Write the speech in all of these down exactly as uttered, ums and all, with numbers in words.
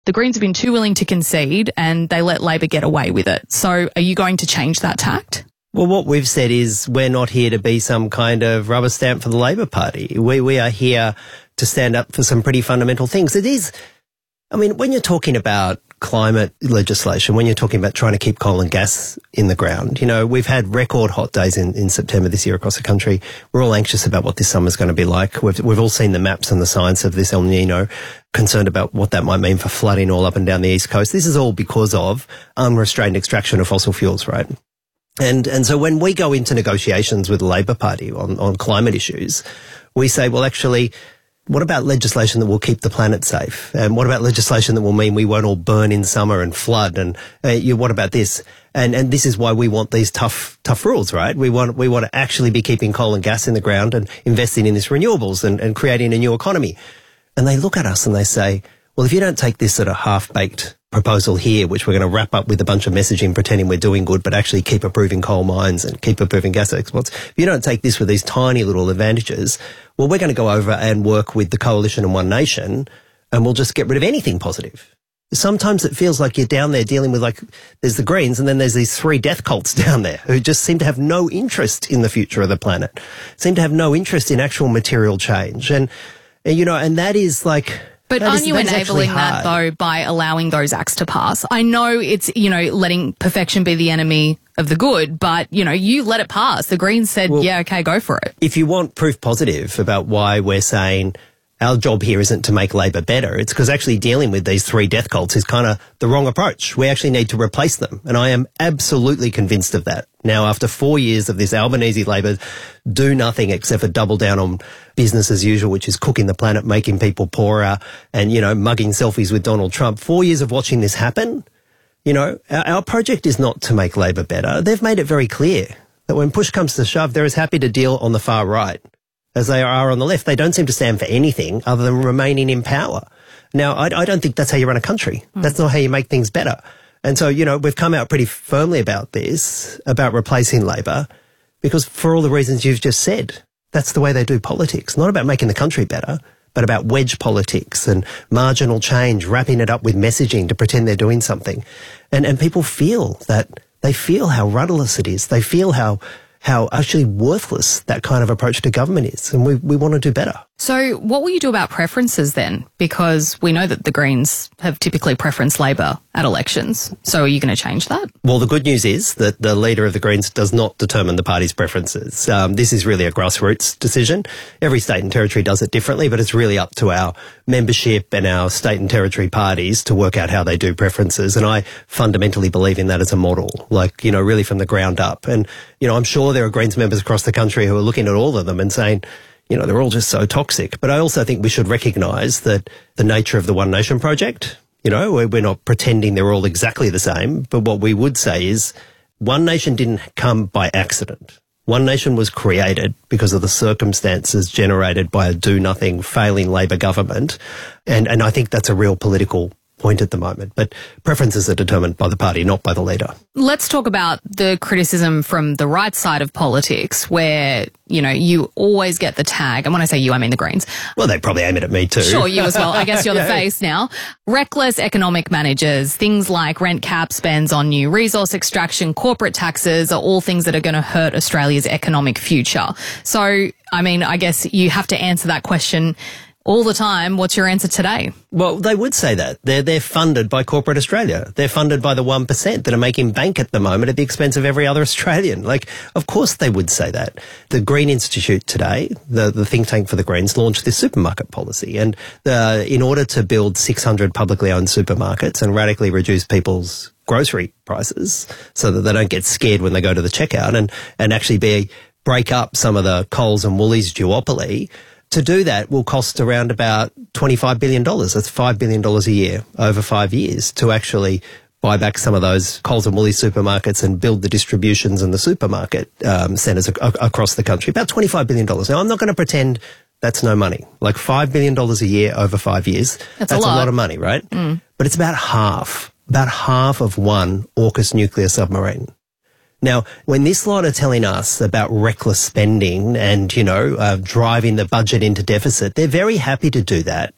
The Greens have been too willing to concede and they let Labor get away with it. So are you going to change that tact? Well, what we've said is we're not here to be some kind of rubber stamp for the Labor Party. We, we are here to stand up for some pretty fundamental things. It is, I mean, when you're talking about climate legislation, when you're talking about trying to keep coal and gas in the ground, you know, we've had record hot days in, in September this year across the country. We're all anxious about what this summer's going to be like. We've, we've all seen the maps and the science of this El Nino, concerned about what that might mean for flooding all up and down the East Coast. This is all because of unrestrained extraction of fossil fuels, right? And, and so when we go into negotiations with the Labor Party on, on climate issues, we say, well, actually, what about legislation that will keep the planet safe? And what about legislation that will mean we won't all burn in summer and flood? And uh, you, what about this? And and this is why we want these tough tough rules, right? We want we want to actually be keeping coal and gas in the ground and investing in this renewables and, and creating a new economy. And they look at us and they say, well, if you don't take this sort of half-baked proposal here, which we're going to wrap up with a bunch of messaging pretending we're doing good, but actually keep approving coal mines and keep approving gas exports. If you don't take this with these tiny little advantages, well, we're going to go over and work with the Coalition and One Nation and we'll just get rid of anything positive. Sometimes it feels like you're down there dealing with, like, there's the Greens and then there's these three death cults down there who just seem to have no interest in the future of the planet, seem to have no interest in actual material change. And, and you know, and that is like... But aren't you enabling that, though, by allowing those acts to pass? I know it's, you know, letting perfection be the enemy of the good, but, you know, you let it pass. The Greens said, well, yeah, okay, go for it. If you want proof positive about why we're saying our job here isn't to make Labor better, it's because actually dealing with these three death cults is kind of the wrong approach. We actually need to replace them. And I am absolutely convinced of that. Now, after four years of this Albanese Labor do nothing except for double down on business as usual, which is cooking the planet, making people poorer and, you know, mugging selfies with Donald Trump, four years of watching this happen, you know, our, our project is not to make Labor better. They've made it very clear that when push comes to shove, they're as happy to deal on the far right as they are on the left. They don't seem to stand for anything other than remaining in power. Now, I, I don't think that's how you run a country. Mm. That's not how you make things better. And so, you know, we've come out pretty firmly about this, about replacing Labor, because for all the reasons you've just said, that's the way they do politics. Not about making the country better, but about wedge politics and marginal change, wrapping it up with messaging to pretend they're doing something. And, and people feel that, they feel how rudderless it is. They feel how... how actually worthless that kind of approach to government is. And we, we want to do better. So what will you do about preferences then? Because we know that the Greens have typically preferenced Labor at elections. So are you going to change that? Well, the good news is that the leader of the Greens does not determine the party's preferences. Um, this is really a grassroots decision. Every state and territory does it differently, but it's really up to our membership and our state and territory parties to work out how they do preferences. And I fundamentally believe in that as a model, like, you know, really from the ground up. And, you know, I'm sure there are Greens members across the country who are looking at all of them and saying, you know, they're all just so toxic. But I also think we should recognise that the nature of the One Nation project, you know, we're, we're not pretending they're all exactly the same. But what we would say is One Nation didn't come by accident. One Nation was created because of the circumstances generated by a do-nothing, failing Labor government. And, and I think that's a real political point at the moment. But preferences are determined by the party, not by the leader. Let's talk about the criticism from the right side of politics where, you know, you always get the tag. And when I say you, I mean the Greens. Well, they probably aim it at me too. Sure, you as well. I guess you're the face now. Reckless economic managers, things like rent cap spends on new resource extraction, corporate taxes are all things that are going to hurt Australia's economic future. So, I mean, I guess you have to answer that question all the time. What's your answer today? Well, they would say that. They're, they're funded by corporate Australia. They're funded by the one percent that are making bank at the moment at the expense of every other Australian. Like, of course they would say that. The Green Institute today, the, the think tank for the Greens, launched this supermarket policy. And uh, in order to build six hundred publicly owned supermarkets and radically reduce people's grocery prices so that they don't get scared when they go to the checkout and, and actually be break up some of the Coles and Woolies duopoly, to do that will cost around about twenty-five billion dollars. That's five billion dollars a year over five years to actually buy back some of those Coles and Woolies supermarkets and build the distributions and the supermarket um, centres ac- across the country. About twenty-five billion dollars. Now, I'm not going to pretend that's no money. Like five billion dollars a year over five years, that's, that's a, lot. a lot of money, right? Mm. But it's about half, about half of one AUKUS nuclear submarine. Now, when this lot are telling us about reckless spending and, you know, uh, driving the budget into deficit, they're very happy to do that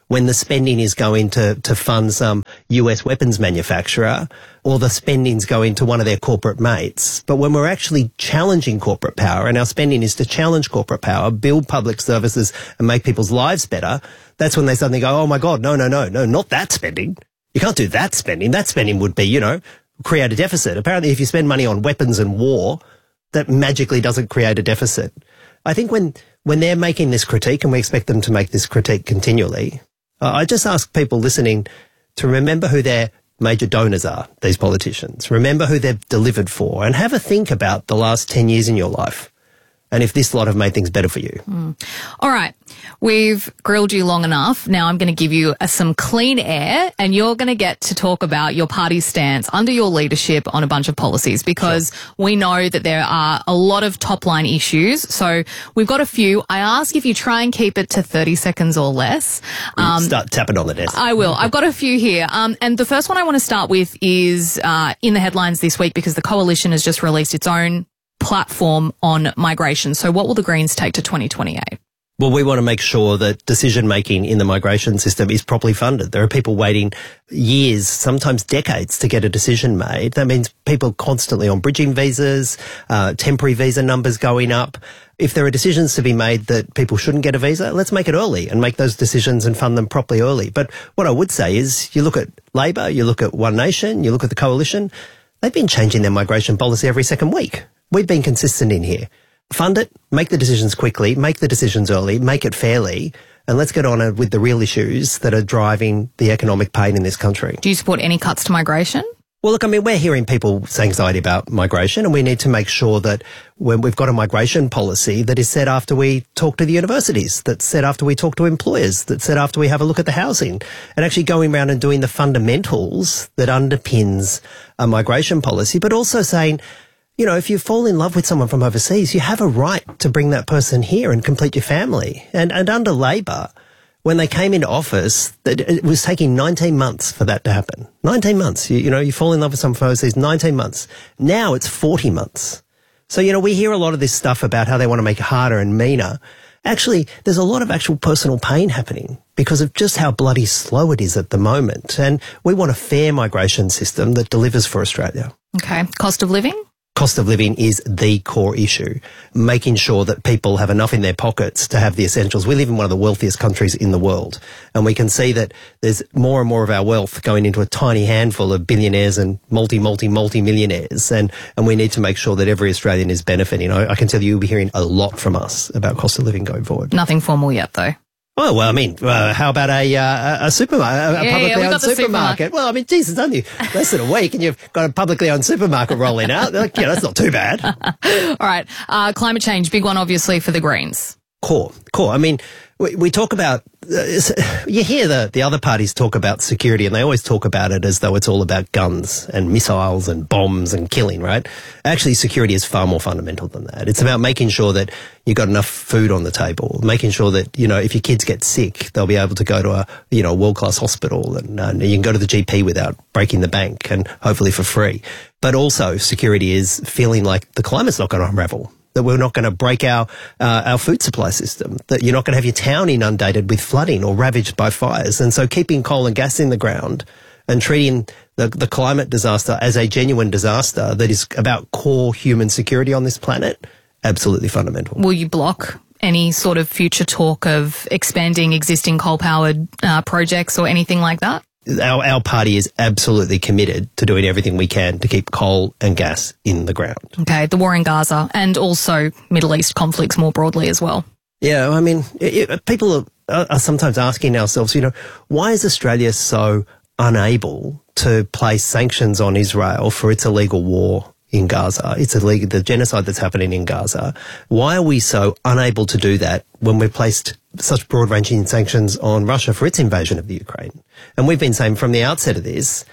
when the spending is going to, to fund some U S weapons manufacturer, or the spending's going to one of their corporate mates. But when we're actually challenging corporate power, and our spending is to challenge corporate power, build public services and make people's lives better, that's when they suddenly go, oh my God, no, no, no, no, not that spending. You can't do that spending. That spending would be, you know, create a deficit. Apparently, if you spend money on weapons and war, that magically doesn't create a deficit. I think when, when they're making this critique, and we expect them to make this critique continually, uh, I just ask people listening to remember who their major donors are, these politicians. Remember who they've delivered for, and have a think about the last ten years in your life, and if this lot have made things better for you. Mm. All right. We've grilled you long enough. Now I'm going to give you uh, some clean air, and you're going to get to talk about your party's stance under your leadership on a bunch of policies, because sure. we know that there are a lot of top-line issues. So we've got a few. I ask if you try and keep it to thirty seconds or less. Um, Start tapping on the desk. I will. I've got a few here. Um, and the first one I want to start with is uh, in the headlines this week, because the Coalition has just released its own platform on migration. So what will the Greens take to twenty twenty-eight? Well, we want to make sure that decision-making in the migration system is properly funded. There are people waiting years, sometimes decades, to get a decision made. That means people constantly on bridging visas, uh, temporary visa numbers going up. If there are decisions to be made that people shouldn't get a visa, let's make it early and make those decisions and fund them properly early. But what I would say is, you look at Labor, you look at One Nation, you look at the Coalition, they've been changing their migration policy every second week. We've been consistent in here. Fund it, make the decisions quickly, make the decisions early, make it fairly, and let's get on with the real issues that are driving the economic pain in this country. Do you support any cuts to migration? Well, look, I mean, we're hearing people's anxiety about migration, and we need to make sure that when we've got a migration policy that is set after we talk to the universities, that's set after we talk to employers, that's set after we have a look at the housing, and actually going around and doing the fundamentals that underpins a migration policy, but also saying, you know, if you fall in love with someone from overseas, you have a right to bring that person here and complete your family. And, and under Labor, when they came into office, it was taking nineteen months for that to happen. nineteen months. You, you know, you fall in love with someone from overseas, nineteen months. Now it's forty months. So, you know, we hear a lot of this stuff about how they want to make it harder and meaner. Actually, there's a lot of actual personal pain happening because of just how bloody slow it is at the moment. And we want a fair migration system that delivers for Australia. Okay. Cost of living? Cost of living is the core issue, making sure that people have enough in their pockets to have the essentials. We live in one of the wealthiest countries in the world, and we can see that there's more and more of our wealth going into a tiny handful of billionaires and multi, multi, multi-millionaires, and, and we need to make sure that every Australian is benefiting. I, I can tell you you'll be hearing a lot from us about cost of living going forward. Nothing formal yet, though. Oh, well, I mean, uh, how about a, uh, a supermarket, a yeah, publicly yeah, owned supermarket? supermarket? Well, I mean, geez, it's only less than a week and you've got a publicly owned supermarket rolling out. Like, yeah, that's not too bad. All right. Uh, climate change, big one, obviously, for the Greens. Core, core. I mean, we, we talk about, uh, you hear the, the other parties talk about security, and they always talk about it as though it's all about guns and missiles and bombs and killing, right? Actually, security is far more fundamental than that. It's about making sure that you've got enough food on the table, making sure that, you know, if your kids get sick, they'll be able to go to a, you know, world-class hospital, and uh, you can go to the G P without breaking the bank, and hopefully for free. But also, security is feeling like the climate's not going to unravel, that we're not going to break our uh, our food supply system, that you're not going to have your town inundated with flooding or ravaged by fires. And so keeping coal and gas in the ground and treating the, the climate disaster as a genuine disaster that is about core human security on this planet, absolutely fundamental. Will you block any sort of future talk of expanding existing coal-powered uh, projects or anything like that? Our, our party is absolutely committed to doing everything we can to keep coal and gas in the ground. Okay, the war in Gaza and also Middle East conflicts more broadly as well. Yeah, I mean, it, it, people are, are sometimes asking ourselves, you know, why is Australia so unable to place sanctions on Israel for its illegal war in Gaza? It's illegal, the genocide that's happening in Gaza. Why are we so unable to do that when we've placed such broad-ranging sanctions on Russia for its invasion of the Ukraine? And we've been saying from the outset of this,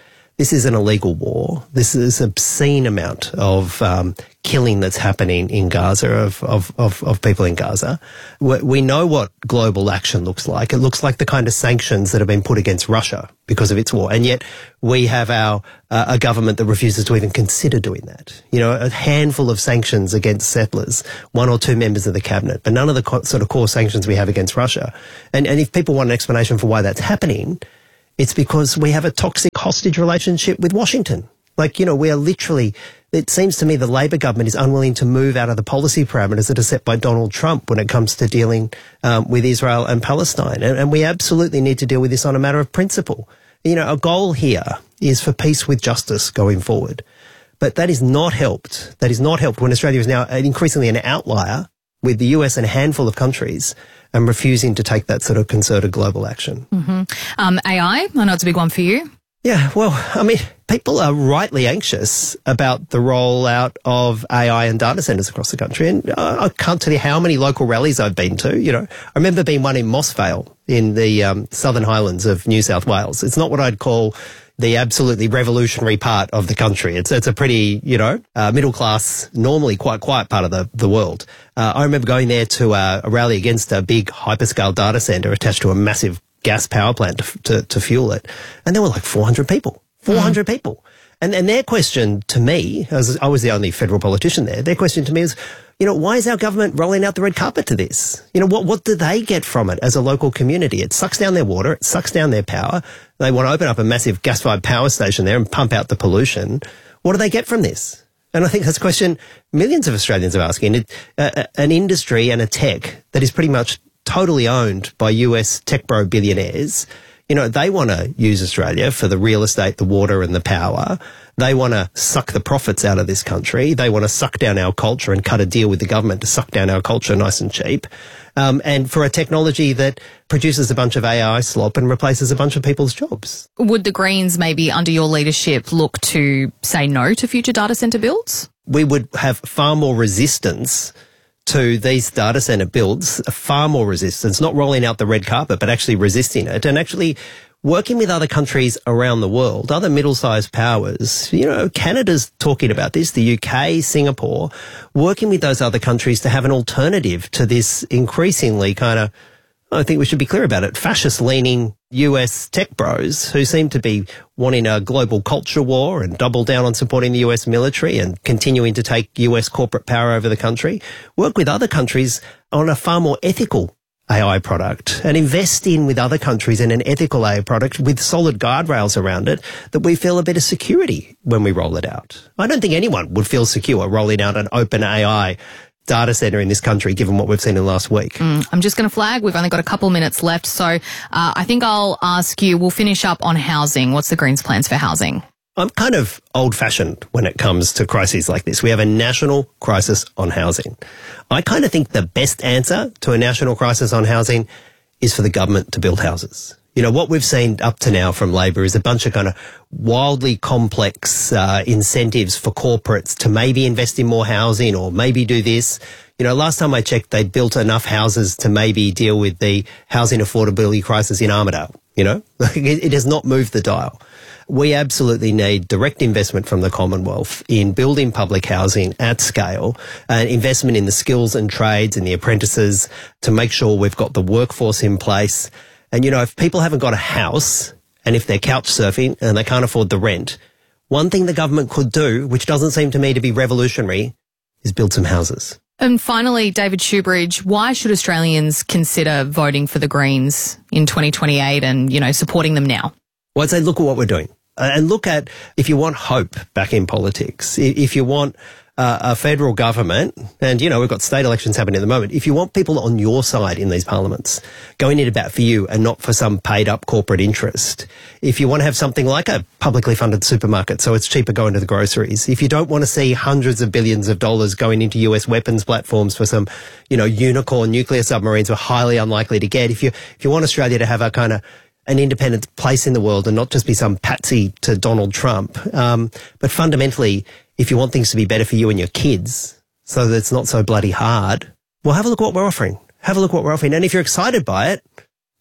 This is an illegal war. This is an obscene amount of um, killing that's happening in Gaza, of, of, of, of people in Gaza. We, we know what global action looks like. It looks like the kind of sanctions that have been put against Russia because of its war. And yet we have our uh, a government that refuses to even consider doing that. You know, a handful of sanctions against settlers, one or two members of the cabinet, but none of the co- sort of core sanctions we have against Russia. And, and if people want an explanation for why that's happening, it's because we have a toxic hostage relationship with Washington. Like, you know, we are literally, it seems to me the Labor government is unwilling to move out of the policy parameters that are set by Donald Trump when it comes to dealing um, with Israel and Palestine. And, and we absolutely need to deal with this on a matter of principle. You know, our goal here is for peace with justice going forward. But that is not helped. That is not helped when Australia is now increasingly an outlier with the U S and a handful of countries and refusing to take that sort of concerted global action. Mm-hmm. Um, A I, I know it's a big one for you. Yeah, well, I mean, people are rightly anxious about the rollout of A I and data centres across the country. And I can't tell you how many local rallies I've been to. You know, I remember being one in Moss Vale in the um, Southern Highlands of New South Wales. It's not what I'd call the absolutely revolutionary part of the country. It's it's a pretty, you know, uh, middle class, normally quite quiet part of the, the world. Uh, I remember going there to uh, a rally against a big hyperscale data centre attached to a massive gas power plant to, to, to fuel it. And there were like four hundred people, four hundred mm. people. And, and their question to me, as I was the only federal politician there, their question to me is, you know, why is our government rolling out the red carpet to this? You know, what, what do they get from it as a local community? It sucks down their water. It sucks down their power. They want to open up a massive gas-fired power station there and pump out the pollution. What do they get from this? And I think that's a question millions of Australians are asking. It, uh, an industry and a tech that is pretty much totally owned by U S tech bro billionaires. You know, they want to use Australia for the real estate, the water and the power. They want to suck the profits out of this country. They want to suck down our culture and cut a deal with the government to suck down our culture nice and cheap. Um, and for a technology that produces a bunch of A I slop and replaces a bunch of people's jobs. Would the Greens maybe under your leadership look to say no to future data centre builds? We would have far more resistance to these data centre builds, far more resistance, not rolling out the red carpet, but actually resisting it and actually working with other countries around the world, other middle-sized powers. You know, Canada's talking about this, the U K, Singapore, working with those other countries to have an alternative to this increasingly kind of, I think we should be clear about it, fascist-leaning U S tech bros who seem to be wanting a global culture war and double down on supporting the U S military and continuing to take U S corporate power over the country. Work with other countries on a far more ethical A I product and invest in with other countries in an ethical A I product with solid guardrails around it that we feel a bit of security when we roll it out. I don't think anyone would feel secure rolling out an open A I data centre in this country, given what we've seen in the last week. Mm, I'm just going to flag, we've only got a couple minutes left, so uh, I think I'll ask you, we'll finish up on housing. What's the Greens' plans for housing? I'm kind of old-fashioned when it comes to crises like this. We have a national crisis on housing. I kind of think the best answer to a national crisis on housing is for the government to build houses. You know, what we've seen up to now from Labor is a bunch of kind of wildly complex uh, incentives for corporates to maybe invest in more housing or maybe do this. You know, last time I checked, they built enough houses to maybe deal with the housing affordability crisis in Armidale. You know, it, it has not moved the dial. We absolutely need direct investment from the Commonwealth in building public housing at scale and investment in the skills and trades and the apprentices to make sure we've got the workforce in place. And, you know, if people haven't got a house and if they're couch surfing and they can't afford the rent, one thing the government could do, which doesn't seem to me to be revolutionary, is build some houses. And finally, David Shoebridge, why should Australians consider voting for the Greens in twenty twenty-eight and, you know, supporting them now? Well, I'd say look at what we're doing. And look at, if you want hope back in politics, if you want uh, a federal government, and, you know, we've got state elections happening at the moment, if you want people on your side in these parliaments going in to bat for you and not for some paid-up corporate interest, if you want to have something like a publicly funded supermarket so it's cheaper going to the groceries, if you don't want to see hundreds of billions of dollars going into U S weapons platforms for some, you know, unicorn nuclear submarines we're highly unlikely to get, if you, if you want Australia to have a kind of an independent place in the world and not just be some patsy to Donald Trump. Um, but fundamentally, if you want things to be better for you and your kids so that it's not so bloody hard, well, have a look at what we're offering. Have a look at what we're offering. And if you're excited by it,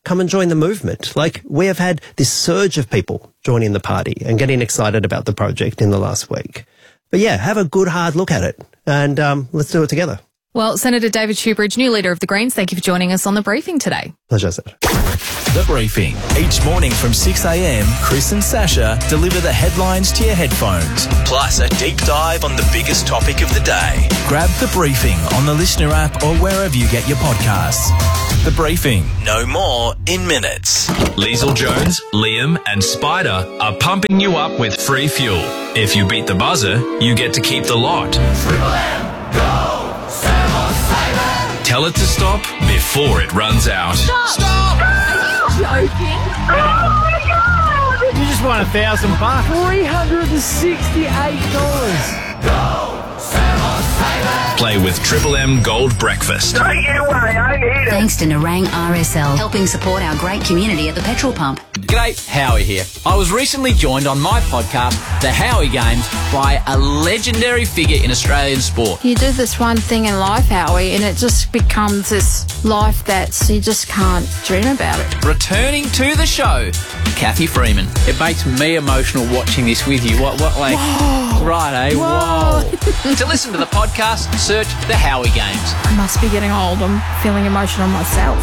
come and join the movement. Like, we have had this surge of people joining the party and getting excited about the project in the last week. But yeah, have a good hard look at it and um, let's do it together. Well, Senator David Shoebridge, new leader of the Greens, thank you for joining us on The Briefing today. Pleasure, Senator. The Briefing. Each morning from six a.m, Chris and Sasha deliver the headlines to your headphones, plus a deep dive on the biggest topic of the day. Grab The Briefing on the Listener app or wherever you get your podcasts. The Briefing. No more in minutes. Liesl Jones, Liam and Spider are pumping you up with free fuel. If you beat the buzzer, you get to keep the lot. Triple M, go! Tell it to stop before it runs out. Stop! Stop! Are you joking? Oh my God! You just won a thousand bucks. three hundred sixty-eight dollars. Go! Play with Triple M Gold Breakfast. Take it away, I need it. Thanks to Nerang R S L, helping support our great community at the petrol pump. G'day, Howie here. I was recently joined on my podcast, The Howie Games, by a legendary figure in Australian sport. You do this one thing in life, Howie, and it just becomes this life that you just can't dream about it. Returning to the show, Kathy Freeman. It makes me emotional watching this with you. What, what, like, whoa. Right, eh? Whoa. Whoa. To listen to the podcast, search The Howie Games. I must be getting old. I'm feeling emotional myself.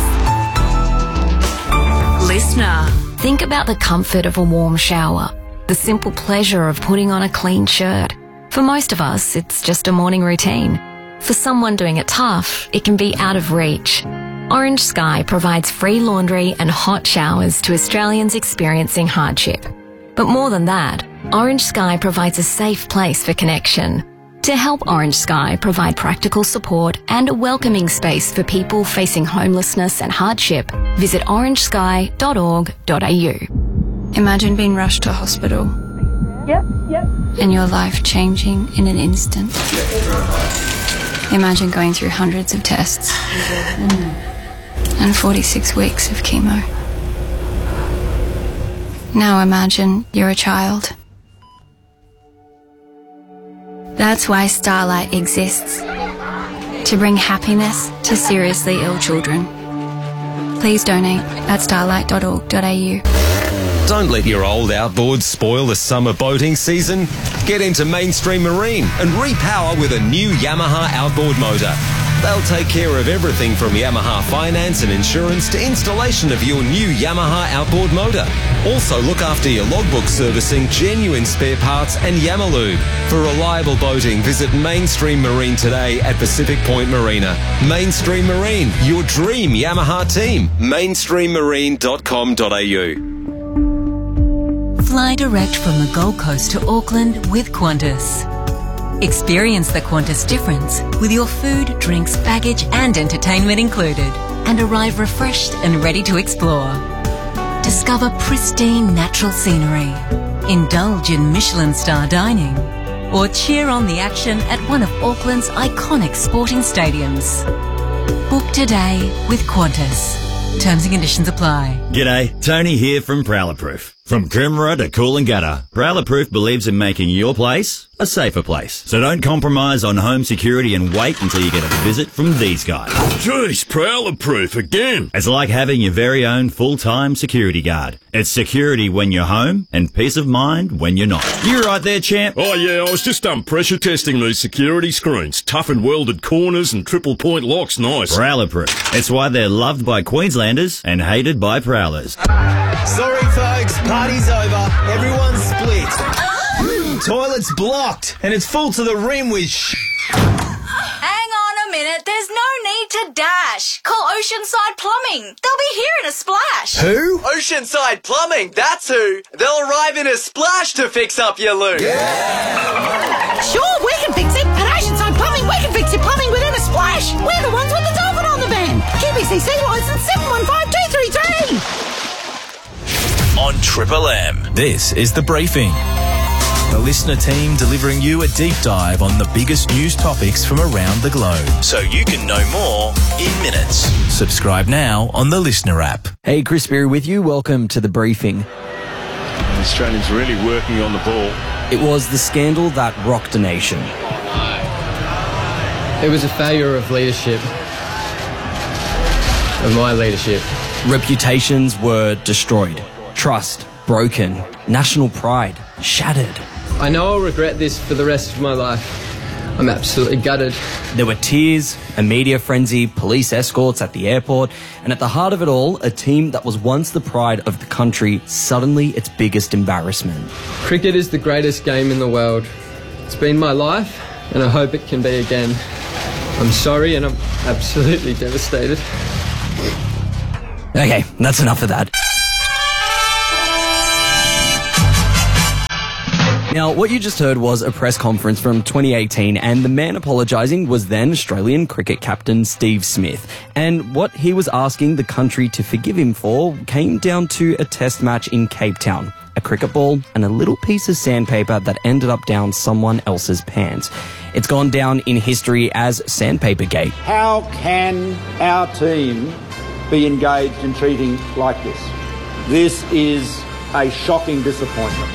Listener, think about the comfort of a warm shower, the simple pleasure of putting on a clean shirt. For most of us, it's just a morning routine. For someone doing it tough, it can be out of reach. Orange Sky provides free laundry and hot showers to Australians experiencing hardship. But more than that, Orange Sky provides a safe place for connection. To help Orange Sky provide practical support and a welcoming space for people facing homelessness and hardship, visit orange sky dot org dot a u. Imagine being rushed to hospital. Yep, yep. And your life changing in an instant. Imagine going through hundreds of tests and forty-six weeks of chemo. Now imagine you're a child. That's why Starlight exists. To bring happiness to seriously ill children. Please donate at starlight dot org dot a u. Don't let your old outboards spoil the summer boating season. Get into Mainstream Marine and repower with a new Yamaha outboard motor. They'll take care of everything from Yamaha finance and insurance to installation of your new Yamaha outboard motor. Also look after your logbook servicing, genuine spare parts and Yamalube. For reliable boating, visit Mainstream Marine today at Pacific Point Marina. Mainstream Marine, your dream Yamaha team. mainstream marine dot com dot a u. Fly direct from the Gold Coast to Auckland with Qantas. Experience the Qantas difference with your food, drinks, baggage and entertainment included, and arrive refreshed and ready to explore. Discover pristine natural scenery, indulge in Michelin star dining, or cheer on the action at one of Auckland's iconic sporting stadiums. Book today with Qantas. Terms and conditions apply. G'day, Tony here from Prowler Proof. From Coomera to Coolangatta, Prowler Proof believes in making your place a safer place. So don't compromise on home security and wait until you get a visit from these guys. Jeez, Prowler Proof again. It's like having your very own full-time security guard. It's security when you're home and peace of mind when you're not. You right there, champ? Oh yeah, I was just um, pressure testing these security screens. Tough and welded corners and triple point locks, nice. Prowler Proof. It's why they're loved by Queenslanders and hated by Prowlers. Sorry folks, party's over. Everyone's split. Toilet's blocked and it's full to the rim with sh**. Hang on a minute, there's no need to dash. Call Oceanside Plumbing. They'll be here in a splash. Who? Oceanside Plumbing, that's who. They'll arrive in a splash to fix up your loo. Yeah. Sure, we can fix it. At Oceanside Plumbing, we can fix your plumbing within a splash. We're the ones with the dolphin on the van. Q B C C licence seven one five two three three. On Triple M, this is The Briefing. The listener team delivering you a deep dive on the biggest news topics from around the globe, so you can know more in minutes. Subscribe now on the Listener app. Hey, Chris Berry with you. Welcome to The Briefing. The Australians really working on the ball. It was the scandal that rocked a nation. It was a failure of leadership, of my leadership. Reputations were destroyed. Trust broken. National pride shattered. I know I'll regret this for the rest of my life. I'm absolutely gutted. There were tears, a media frenzy, police escorts at the airport, and at the heart of it all, a team that was once the pride of the country, suddenly its biggest embarrassment. Cricket is the greatest game in the world. It's been my life, and I hope it can be again. I'm sorry, and I'm absolutely devastated. Okay, that's enough of that. Now, what you just heard was a press conference from twenty eighteen, and the man apologising was then Australian cricket captain Steve Smith. And what he was asking the country to forgive him for came down to a test match in Cape Town, a cricket ball and a little piece of sandpaper that ended up down someone else's pants. It's gone down in history as Sandpaper Gate. How can our team be engaged in treating like this? This is a shocking disappointment.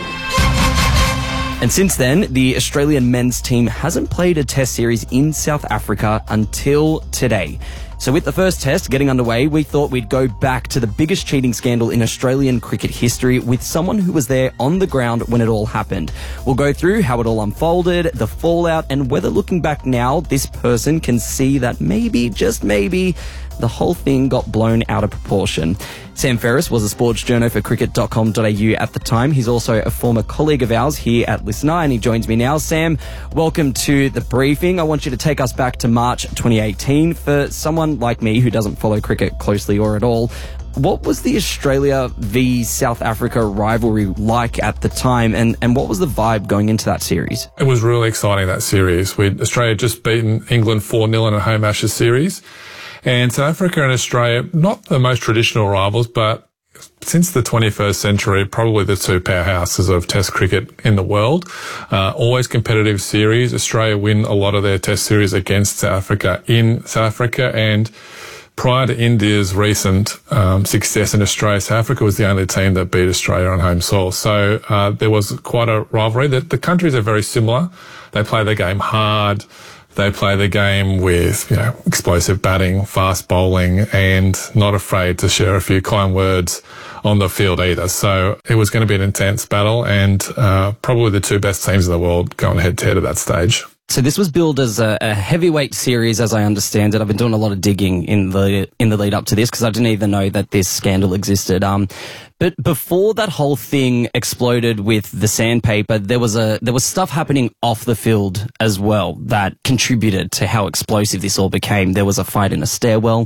And since then, the Australian men's team hasn't played a test series in South Africa until today. So with the first test getting underway, we thought we'd go back to the biggest cheating scandal in Australian cricket history with someone who was there on the ground when it all happened. We'll go through how it all unfolded, the fallout, and whether looking back now, this person can see that maybe, just maybe, the whole thing got blown out of proportion. Sam Ferris was a sports journo for cricket dot com dot a u at the time. He's also a former colleague of ours here at Listener, and he joins me now. Sam, welcome to the briefing. I want you to take us back to March twenty eighteen. For someone like me who doesn't follow cricket closely or at all, what was the Australia v South Africa rivalry like at the time, and, and what was the vibe going into that series? It was really exciting, that series. We'd, Australia had just beaten England four nil in a home Ashes series. And South Africa and Australia, not the most traditional rivals, but since the twenty-first century, probably the two powerhouses of Test cricket in the world. Uh, always competitive series. Australia win a lot of their Test series against South Africa in South Africa, and prior to India's recent um, success in Australia, South Africa was the only team that beat Australia on home soil. So uh, there was quite a rivalry. The, the countries are very similar. They play the game hard. They play the game with, you know, explosive batting, fast bowling, and not afraid to share a few kind words on the field either. So it was going to be an intense battle, and uh, probably the two best teams in the world going head to head at that stage. So this was billed as a, a heavyweight series, as I understand it. I've been doing a lot of digging in the in the lead up to this because I didn't even know that this scandal existed. Um, but before that whole thing exploded with the sandpaper, there was a there was stuff happening off the field as well that contributed to how explosive this all became. There was a fight in a stairwell.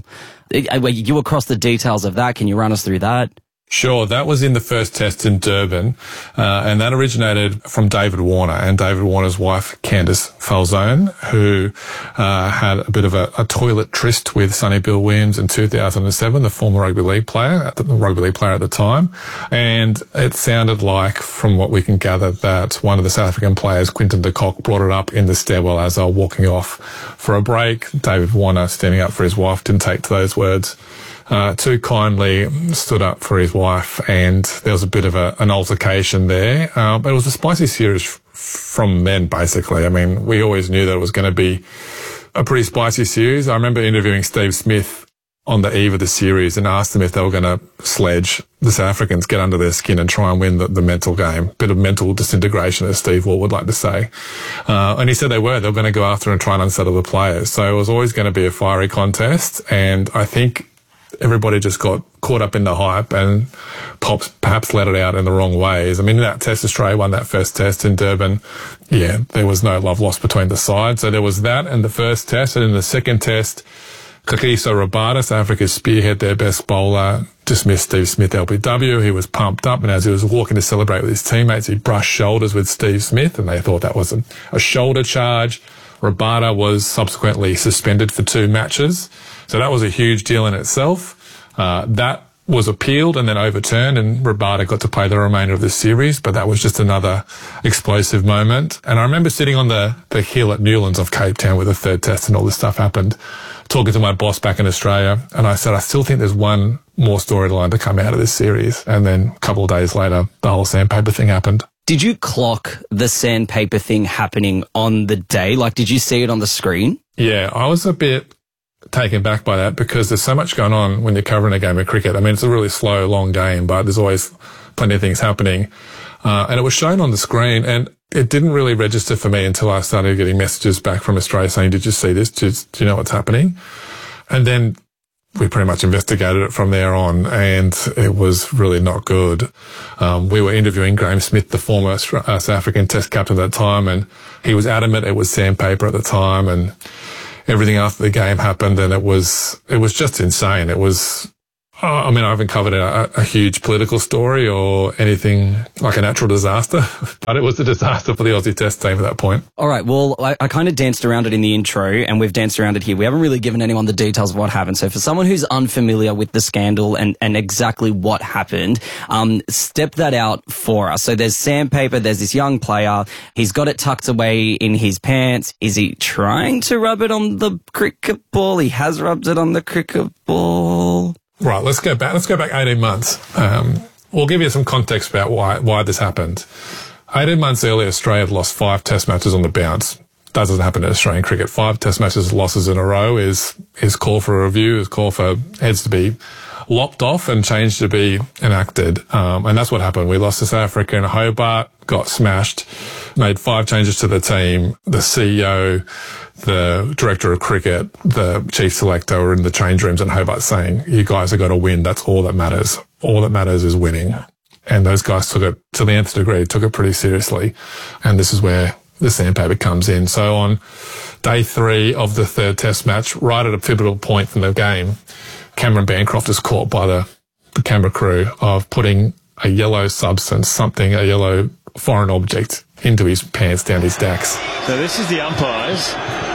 You were across the details of that. Can you run us through that? Sure, that was in the first test in Durban, uh, and that originated from David Warner and David Warner's wife, Candice Falzone, who uh, had a bit of a, a toilet tryst with Sonny Bill Williams in two thousand seven, the former rugby league player, at the, the rugby league player at the time. And it sounded like, from what we can gather, that one of the South African players, Quinton de Kock, brought it up in the stairwell as they were walking off for a break. David Warner, standing up for his wife, didn't take to those words Uh, too kindly, stood up for his wife, and there was a bit of a, an altercation there. Uh, but it was a spicy series f- from men, basically. I mean, we always knew that it was going to be a pretty spicy series. I remember interviewing Steve Smith on the eve of the series and asked them if they were going to sledge the South Africans, get under their skin and try and win the, the mental game. Bit of mental disintegration, as Steve Waugh would like to say. Uh, and he said they were. They were going to go after and try and unsettle the players. So it was always going to be a fiery contest, and I think everybody just got caught up in the hype and pops perhaps let it out in the wrong ways. I mean, in that test, Australia won that first test in Durban. Yeah, there was no love lost between the sides. So there was that in the first test. And in the second test, Kagiso Rabada, South Africa's spearhead, their best bowler, dismissed Steve Smith L B W. He was pumped up, and as he was walking to celebrate with his teammates, he brushed shoulders with Steve Smith, and they thought that was a, a shoulder charge. Rabada was subsequently suspended for two matches. So that was a huge deal in itself. Uh, that was appealed and then overturned, and Rabada got to play the remainder of the series, but that was just another explosive moment. And I remember sitting on the, the hill at Newlands of Cape Town where the third test and all this stuff happened, talking to my boss back in Australia, and I said, I still think there's one more storyline to come out of this series. And then a couple of days later, the whole sandpaper thing happened. Did you clock the sandpaper thing happening on the day? Like, did you see it on the screen? Yeah, I was a bit taken back by that because there's so much going on when you're covering a game of cricket. I mean, it's a really slow, long game, but there's always plenty of things happening. Uh, and it was shown on the screen, and it didn't really register for me until I started getting messages back from Australia saying, did you see this? Do, do you know what's happening? And then we pretty much investigated it from there on, and it was really not good. Um, we were interviewing Graeme Smith, the former uh, South African Test captain at the time, and he was adamant it was sandpaper at the time, and everything after the game happened, and it was it was just insane. It was, oh, I mean, I haven't covered a, a huge political story or anything like a natural disaster, but it was a disaster for the Aussie Test team at that point. All right, well, I, I kind of danced around it in the intro, and we've danced around it here. We haven't really given anyone the details of what happened. So for someone who's unfamiliar with the scandal and, and exactly what happened, um, step that out for us. So there's sandpaper, there's this young player, he's got it tucked away in his pants. Is he trying to rub it on the cricket ball? He has rubbed it on the cricket ball. Right, let's go back. Let's go back eighteen months. Um, we'll give you some context about why why this happened. eighteen months earlier, Australia had lost five Test matches on the bounce. That doesn't happen in Australian cricket. Five Test matches losses in a row is is call for a review, is call for heads to be lopped off and change to be enacted. Um, and that's what happened. We lost to South Africa in Hobart, got smashed, made five changes to the team. The C E O, the director of cricket, the chief selector were in the change rooms in Hobart saying, you guys have got to win. That's all that matters. All that matters is winning. And those guys took it to the nth degree, took it pretty seriously. And this is where the sandpaper comes in. So on day three of the third Test match, right at a pivotal point in the game, Cameron Bancroft is caught by the, the camera crew of putting a yellow substance, something, a yellow foreign object, into his pants down his dacks. So this is the umpires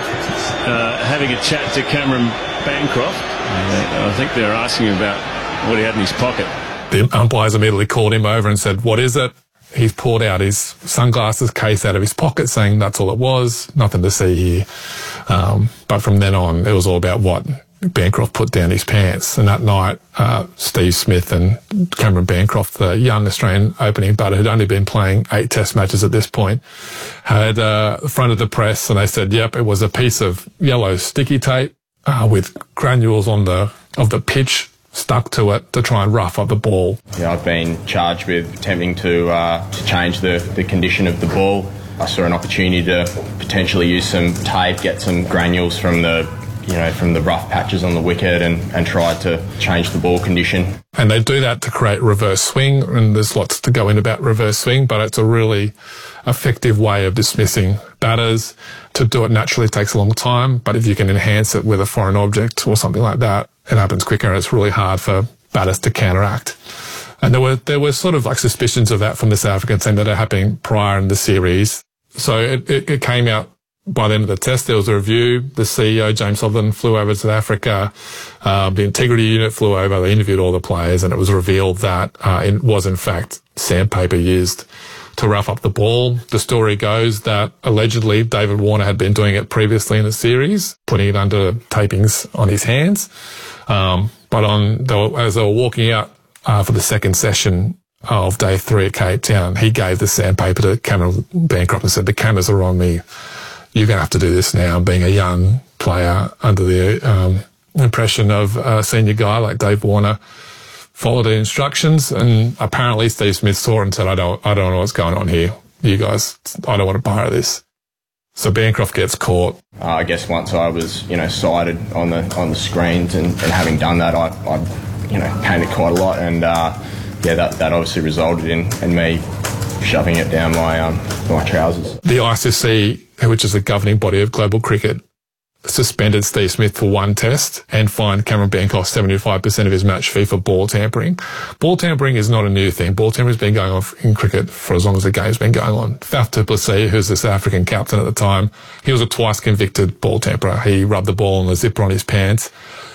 uh, having a chat to Cameron Bancroft. Uh, I think they're asking about what he had in his pocket. The umpires immediately called him over and said, what is it? He's pulled out his sunglasses case out of his pocket saying that's all it was, nothing to see here. Um, but from then on, it was all about what Bancroft put down his pants. And that night, uh, Steve Smith and Cameron Bancroft, the young Australian opening batter who'd only been playing eight Test matches at this point, had uh, fronted the press and they said, yep, it was a piece of yellow sticky tape uh, with granules on the of the pitch stuck to it to try and rough up the ball. Yeah, I've been charged with attempting to uh, to change the, the condition of the ball. I saw an opportunity to potentially use some tape, get some granules from the you know, from the rough patches on the wicket and, and tried to change the ball condition. And they do that to create reverse swing, and there's lots to go in about reverse swing, but it's a really effective way of dismissing batters. To do it naturally takes a long time, but if you can enhance it with a foreign object or something like that, it happens quicker, and it's really hard for batters to counteract. And there were there were sort of like suspicions of that from the South African team that are happening prior in the series. So it, it, it came out by the end of the Test. There was a review. The C E O, James Sutherland, flew over to South Africa. Um, the integrity unit flew over. They interviewed all the players, and it was revealed that uh, it was, in fact, sandpaper used to rough up the ball. The story goes that allegedly David Warner had been doing it previously in the series, putting it under tapings on his hands. Um, but on they were, as they were walking out uh, for the second session of day three at Cape Town, he gave the sandpaper to Cameron Bancroft and said, the cameras are on me. You're going to have to do this now. Being a young player under the um, impression of a senior guy like Dave Warner, followed the instructions, and apparently Steve Smith saw it and said, I don't, I don't know what's going on here. You guys, I don't want to borrow this. So Bancroft gets caught. Uh, I guess once I was, you know, sighted on the on the screens, and, and having done that, I, I, you know, painted quite a lot, and uh, yeah, that that obviously resulted in, in me shoving it down my um my trousers. The I C C, which is the governing body of global cricket, suspended Steve Smith for one test and fined Cameron Bancroft seventy-five percent of his match fee for ball tampering. Ball tampering is not a new thing. Ball tampering has been going on in cricket for as long as the game's been going on. Faf du Plessis, who's the South African captain at the time, he was a twice convicted ball tamperer. He rubbed the ball and the zipper on his pants,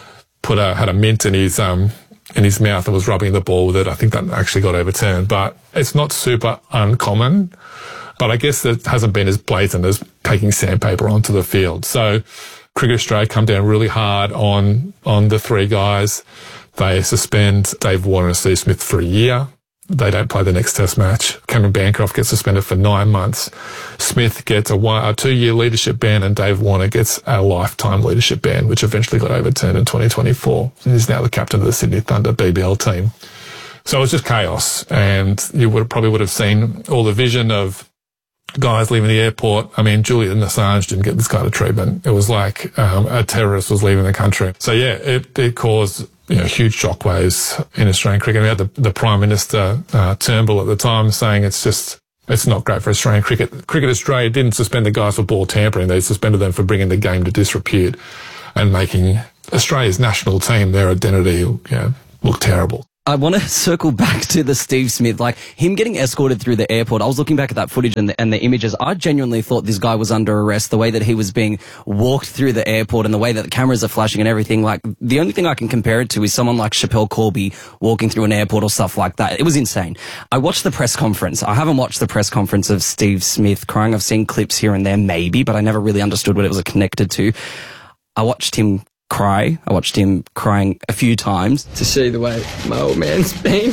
put a, had a mint in his, um, in his mouth and was rubbing the ball with it. I think that actually got overturned, but it's not super uncommon. But I guess it hasn't been as blatant as taking sandpaper onto the field. So Cricket Australia come down really hard on on the three guys. They suspend Dave Warner and Steve Smith for a year. they don't play the next test match. Cameron Bancroft gets suspended for nine months. Smith gets a, one, a two-year leadership ban, and Dave Warner gets a lifetime leadership ban, which eventually got overturned in twenty twenty-four. He's now the captain of the Sydney Thunder B B L team. So it was just chaos, and you would probably would have seen all the vision of guys leaving the airport. I mean, Julian Assange didn't get this kind of treatment. It was like um, a terrorist was leaving the country. So yeah, it, it caused you know, huge shockwaves in Australian cricket. We had the, the Prime Minister, uh, Turnbull at the time, saying it's just, it's not great for Australian cricket. Cricket Australia didn't suspend the guys for ball tampering. They suspended them for bringing the game to disrepute and making Australia's national team, their identity, you know, look terrible. I want to circle back to the Steve Smith, like him getting escorted through the airport. I was looking back at that footage and the, and the images. I genuinely thought this guy was under arrest, the way that he was being walked through the airport and the way that the cameras are flashing and everything. Like, the only thing I can compare it to is someone like Chappelle Corby walking through an airport or stuff like that. It was insane. I watched the press conference. I haven't watched the press conference of Steve Smith crying. I've seen clips here and there, maybe, but I never really understood what it was connected to. I watched him cry. I watched him crying a few times. To see the way my old man's been.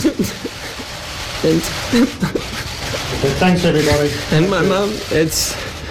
and thanks, everybody. And my mum, it's...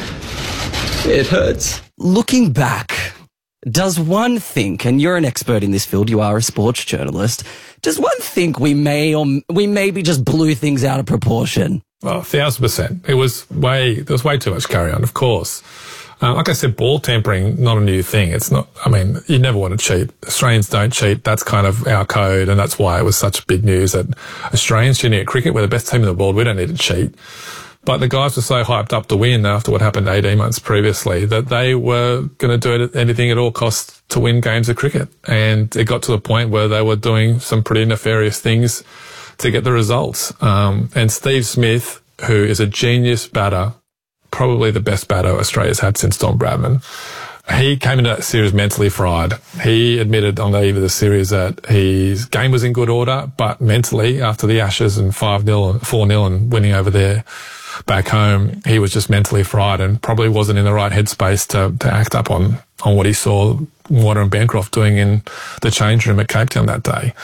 it hurts. Looking back, does one think, and you're an expert in this field, you are a sports journalist, does one think we may or we maybe just blew things out of proportion? Well, a thousand percent. It was way, there was way too much carry on, of course. Uh, like I said, ball tampering, not a new thing. It's not, I mean, you never want to cheat. Australians don't cheat. That's kind of our code, and that's why it was such big news that Australians cheating at cricket, we're the best team in the world, we don't need to cheat. But the guys were so hyped up to win after what happened eighteen months previously that they were going to do anything at all costs to win games of cricket. And it got to the point where they were doing some pretty nefarious things to get the results. Um, and Steve Smith, who is a genius batter, probably the best batter Australia's had since Don Bradman. He came into that series mentally fried. He admitted on the eve of the series that his game was in good order, but mentally, after the Ashes and five nil and four nil and winning over there back home, he was just mentally fried and probably wasn't in the right headspace to, to act up on, on what he saw Warner and Bancroft doing in the change room at Cape Town that day.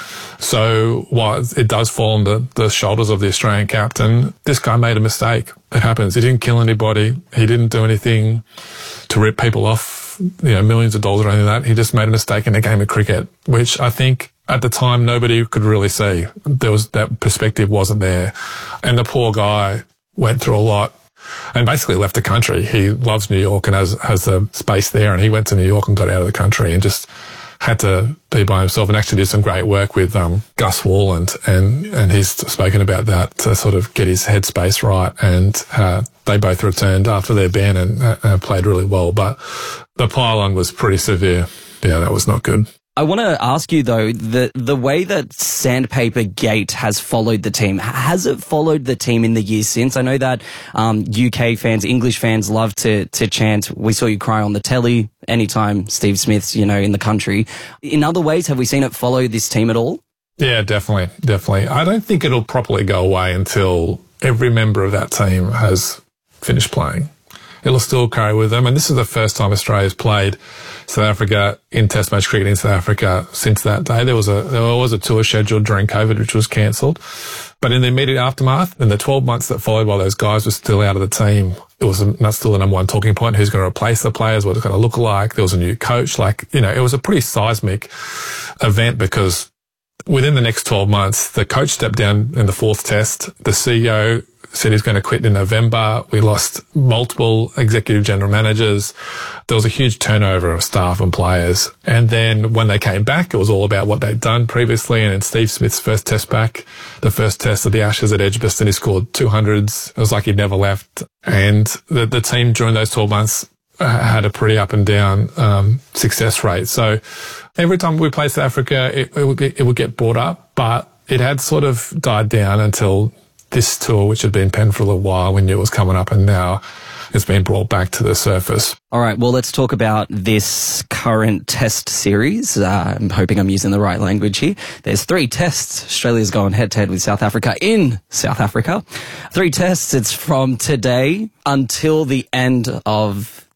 So while it does fall on the, the shoulders of the Australian captain, this guy made a mistake. It happens. He didn't kill anybody. He didn't do anything to rip people off, you know, millions of dollars or anything like that. He just made a mistake in a game of cricket, which I think at the time nobody could really see. There was, that perspective wasn't there. And the poor guy went through a lot and basically left the country. He loves New York and has, has a space there, and he went to New York and got out of the country and just had to be by himself, and actually did some great work with um, Gus Worland, and, and he's spoken about that to sort of get his headspace right. And uh, they both returned after their ban and uh, played really well. But the pile-on was pretty severe. Yeah, that was not good. I want to ask you, though, the the way that Sandpaper Gate has followed the team, has it followed the team in the years since? I know that um, U K fans, English fans love to to chant, "We saw you cry on the telly," anytime Steve Smith's, you know, in the country. In other ways, have we seen it follow this team at all? Yeah, definitely, definitely. I don't think it'll properly go away until every member of that team has finished playing. It'll still carry with them, and this is the first time Australia's played South Africa in Test match cricket in South Africa since that day. There was a there was a tour scheduled during COVID, which was cancelled, but in the immediate aftermath, in the twelve months that followed, while those guys were still out of the team, it was not still the number one talking point. Who's going to replace the players? What it's going to look like? There was a new coach. Like, you know, it was a pretty seismic event because within the next twelve months, the coach stepped down in the fourth Test. The C E O said he's going to quit in November. We lost multiple executive general managers. There was a huge turnover of staff and players. And then when they came back, it was all about what they'd done previously. And in Steve Smith's first test back, the first test of the Ashes at Edgbaston, he scored two hundreds. It was like he'd never left. And the, the team during those twelve months had a pretty up and down um, success rate. So every time we played South Africa, it, it, would get, it would get brought up, but it had sort of died down until this tour, which had been penned for a little while, we knew it was coming up, and now it's been brought back to the surface. All right, well, let's talk about this current test series. Uh, I'm hoping I'm using the right language here. There's three tests. Australia's going head-to-head with South Africa in South Africa. Three tests. It's from today until the end of